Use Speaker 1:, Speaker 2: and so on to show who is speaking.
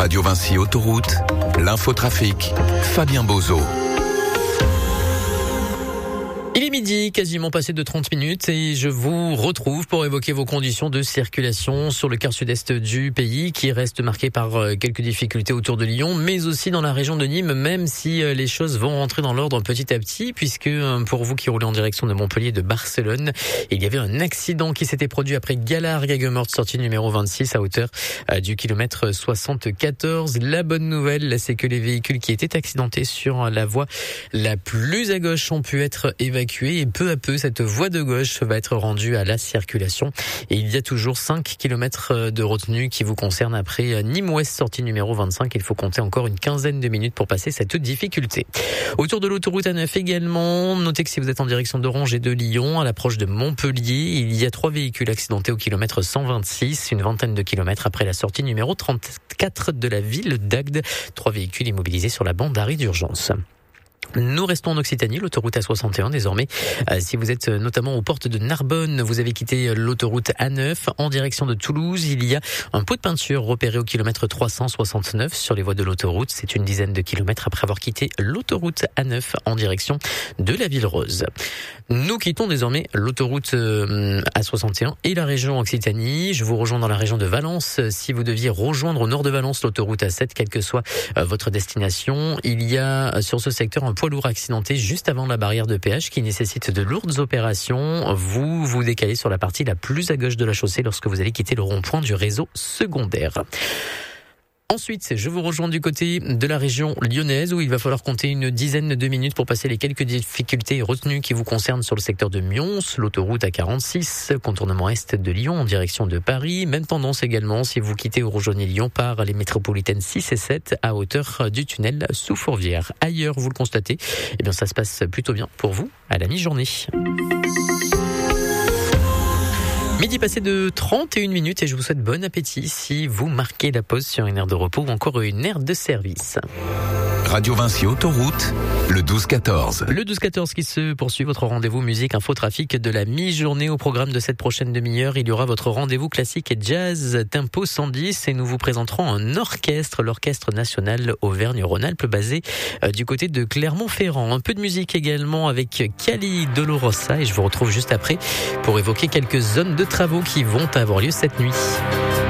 Speaker 1: Radio Vinci Autoroute, l'infotrafic, Fabien Bozo.
Speaker 2: Il est midi, quasiment passé de 30 minutes et je vous retrouve pour évoquer vos conditions de circulation sur le quart sud-est du pays qui reste marqué par quelques difficultés autour de Lyon, mais aussi dans la région de Nîmes, même si les choses vont rentrer dans l'ordre petit à petit, puisque pour vous qui roulez en direction de Montpellier et de Barcelone, il y avait un accident qui s'était produit après Gallard-Gaguemorte, sortie numéro 26 à hauteur du kilomètre 74. La bonne nouvelle, c'est que les véhicules qui étaient accidentés sur la voie la plus à gauche ont pu être évacués. Et peu à peu, cette voie de gauche va être rendue à la circulation. Et il y a toujours 5 km de retenue qui vous concernent après Nîmes-Ouest, sortie numéro 25. Il faut compter encore une quinzaine de minutes pour passer cette difficulté. Autour de l'autoroute A9 également, notez que si vous êtes en direction d'Orange et de Lyon, à l'approche de Montpellier, il y a 3 véhicules accidentés au kilomètre 126, une vingtaine de kilomètres après la sortie numéro 34 de la ville d'Agde. 3 véhicules immobilisés sur la bande d'arrêt d'urgence. Nous restons en Occitanie, l'autoroute A61 désormais. Si vous êtes notamment aux portes de Narbonne, vous avez quitté l'autoroute A9 en direction de Toulouse. Il y a un pot de peinture repéré au kilomètre 369 sur les voies de l'autoroute. C'est une dizaine de kilomètres après avoir quitté l'autoroute A9 en direction de la Ville Rose. Nous quittons désormais l'autoroute A61 et la région Occitanie. Je vous rejoins dans la région de Valence. Si vous deviez rejoindre au nord de Valence l'autoroute A7, quelle que soit votre destination, il y a sur ce secteur un poids lourd accidenté juste avant la barrière de péage qui nécessite de lourdes opérations. Vous vous décalez sur la partie la plus à gauche de la chaussée lorsque vous allez quitter le rond-point du réseau secondaire. Ensuite, je vous rejoins du côté de la région lyonnaise où il va falloir compter une dizaine de minutes pour passer les quelques difficultés et retenues qui vous concernent sur le secteur de Mions, l'autoroute A46, contournement est de Lyon en direction de Paris. Même tendance également si vous quittez ou rejoignez Lyon par les métropolitaines 6 et 7 à hauteur du tunnel sous Fourvière. Ailleurs, vous le constatez, eh bien ça se passe plutôt bien pour vous à la mi-journée. Midi passé de 31 minutes et je vous souhaite bon appétit si vous marquez la pause sur une aire de repos ou encore une aire de service.
Speaker 1: Radio Vinci Autoroute, le 12-14.
Speaker 2: Le 12-14 qui se poursuit, votre rendez-vous musique info trafic de la mi-journée. Au programme de cette prochaine demi-heure, il y aura votre rendez-vous classique et jazz Tempo 110 et nous vous présenterons un orchestre, l'Orchestre National Auvergne-Rhône-Alpes basé du côté de Clermont-Ferrand. Un peu de musique également avec Cali Dolorosa et je vous retrouve juste après pour évoquer quelques zones de travaux qui vont avoir lieu cette nuit.